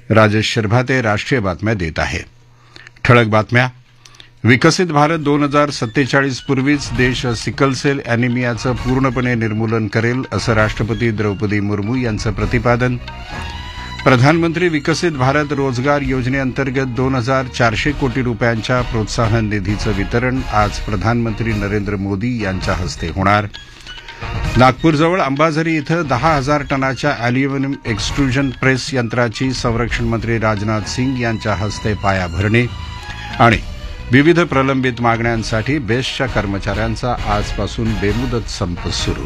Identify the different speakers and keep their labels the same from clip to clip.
Speaker 1: राजेश शिरभाते राष्ट्रीय बातम्या देत आहे. ठळक बातम्या. विकसित भारत 2047 पूर्वीच देश सिकलसेल अॅनिमियाचं पूर्णपणे निर्मूलन करेल असं राष्ट्रपती द्रौपदी मुर्मू यांचं प्रतिपादन. प्रधानमंत्री विकसित भारत रोजगार योजनेअंतर्गत 2400 कोटी रुपयांच्या प्रोत्साहन निधीचं वितरण आज प्रधानमंत्री नरेंद्र मोदी यांच्या हस्ते होणार. नागपूरजवळ अंबाझरी इथं 10,000 टनाच्या अॅल्युमिनियम एक्स्ट्रुजन प्रेस यंत्राची संरक्षण मंत्री राजनाथ सिंग यांच्या हस्ते पायाभरणी. आणि विविध प्रलंबित मागण्यांसाठी बेस्टच्या कर्मचाऱ्यांचा आजपासून बेमुदत संप सुरू.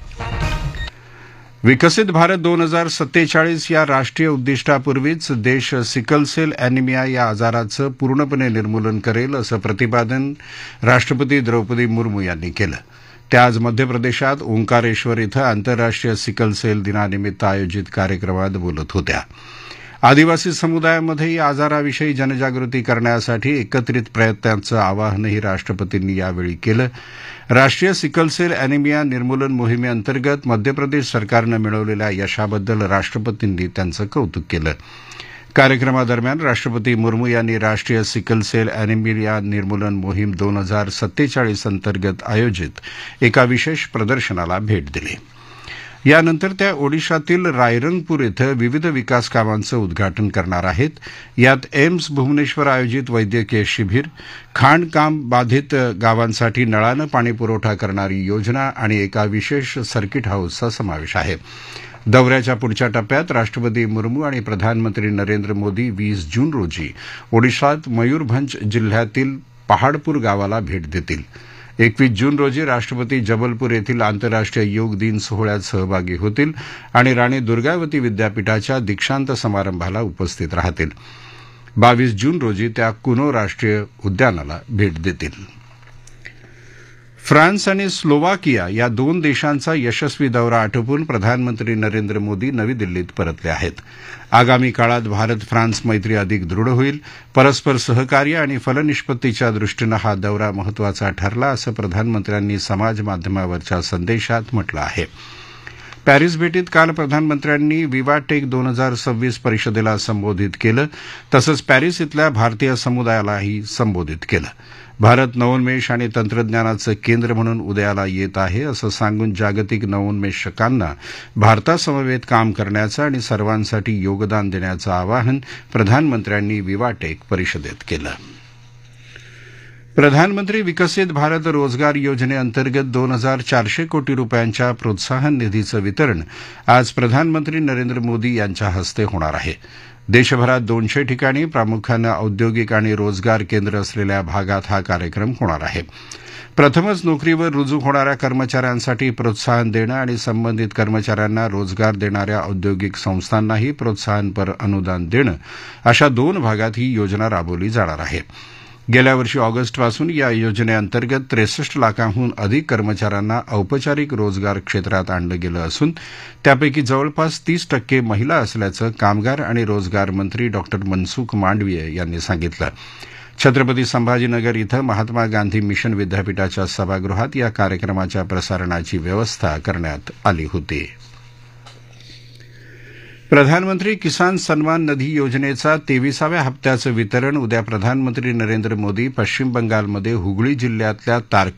Speaker 1: विकसित भारत 2047 या राष्ट्रीय उद्दिष्टापूर्वीच देश सिकलसेल अॅनिमिया या आजाराचं पूर्णपणे निर्मूलन करेल असं प्रतिपादन राष्ट्रपती द्रौपदी मुर्मू यांनी केलं. त्या आज मध्य प्रदेशात ओंकारेश्वर इथं आंतरराष्ट्रीय सिकलसेल दिनानिमित्त आयोजित कार्यक्रमात बोलत होत्या. आदिवासी समुदायामध्ये या आजाराविषयी जनजागृती करण्यासाठी एकत्रित प्रयत्नांचं आवाहनही राष्ट्रपतींनी यावेळी केलं. राष्ट्रीय सिकलसेल अॅनिमिया निर्मूलन मोहिमेअंतर्गत मध्य प्रदेश सरकारनं मिळवलेल्या यशाबद्दल राष्ट्रपतींनी त्यांचं कौतुक केलं. कार्यक्रमादरम्यान राष्ट्रपती मुर्मू यांनी राष्ट्रीय सिकलसेल अॅनिमिया निर्मूलन मोहीम 2047 अंतर्गत आयोजित एका विशेष प्रदर्शनाला भेट दिली. यानंतर त्या ओडिशातील रायरंगपूर इथं विविध विकास कामांचं उद्घाटन करणार आहेत. यात एम्स भुवनेश्वर आयोजित वैद्यकीय शिबिर, खाणकाम बाधित गावांसाठी नळानं पाणी पुरवठा करणारी योजना आणि एका विशेष सर्किट हाऊसचा समावेश आहे. दौऱ्याच्या पुढच्या टप्प्यात राष्ट्रपती मुर्मू आणि प्रधानमंत्री नरेंद्र मोदी 20 जून रोजी ओडिशात मयूरभंज जिल्ह्यातील पहाडपूर गावाला भेट देतील. 21 जून रोजी राष्ट्रपती जबलपूर येथील आंतरराष्ट्रीय योग दिन सोहळ्यात सहभागी होतील आणि राणी दुर्गावती विद्यापीठाच्या दीक्षांत समारंभाला उपस्थित राहतील. 22 जून रोजी त्या कुनो राष्ट्रीय उद्यानाला भेट देतील. फ्रान्स आणि स्लोवाकिया या दोन देशांचा यशस्वी दौरा आटोपून प्रधानमंत्री नरेंद्र मोदी नवी दिल्लीत परतले आहेत. आगामी काळात भारत फ्रान्स मैत्री अधिक दृढ होईल. परस्पर सहकार्य आणि फलनिष्पत्तीच्या दृष्टीनं हा दौरा महत्वाचा ठरला असं प्रधानमंत्र्यांनी समाज माध्यमावरच्या संदेशात म्हटलं आहे. पॅरिस भेटीत काल प्रधानमंत्र्यांनी विवाटेक 2026 परिषदेला संबोधित केलं. तसंच पॅरिस इथल्या भारतीय समुदायालाही संबोधित केलं. भारत नवोन्मेष आणि तंत्रज्ञानाचं केंद्र म्हणून उदयाला येत आहे असं सांगून जागतिक नवोन्मेषकांना भारतासमवेत काम करण्याचं आणि सर्वांसाठी योगदान देण्याचं आवाहन प्रधानमंत्र्यांनी विवाटेक परिषदेत केलं. प्रधानमंत्री विकसित भारत रोजगार योजनेअंतर्गत 2400 कोटी रुपयांच्या प्रोत्साहन निधीचं वितरण आज प्रधानमंत्री नरेंद्र मोदी यांच्या हस्ते होणार आहे. देशभरात 200 ठिकाणी प्रामुख्यानं औद्योगिक आणि रोजगार केंद्र असलेल्या भागात हा कार्यक्रम होणार आहे. प्रथमच नोकरीवर रुजू होणाऱ्या कर्मचाऱ्यांसाठी प्रोत्साहन देणं आणि संबंधित कर्मचाऱ्यांना रोजगार देणाऱ्या औद्योगिक संस्थांनाही प्रोत्साहनपर अनुदान देणं अशा 2 भागात ही योजना राबवली जाणार आहे. गेल्या वर्षी ऑगस्टपासून या योजनेअंतर्गत 63 लाखांहून अधिक कर्मचाऱ्यांना औपचारिक रोजगार क्षेत्रात आणलं गेलं असून त्यापैकी जवळपास 30% महिला असल्याचं कामगार आणि रोजगार मंत्री डॉ. मनसुख मांडवीय यांनी सांगितलं. छत्रपती संभाजीनगर इथं महात्मा गांधी मिशन विद्यापीठाच्या सभागृहात या कार्यक्रमाच्या प्रसारणाची व्यवस्था करण्यात आली होती. प्रधानमंत्री किसान सन्मान निधी योजनेचा 23व्या हप्त्याचं वितरण उद्या प्रधानमंत्री नरेंद्र मोदी पश्चिम बंगालमध्ये हुगळी जिल्ह्यातल्या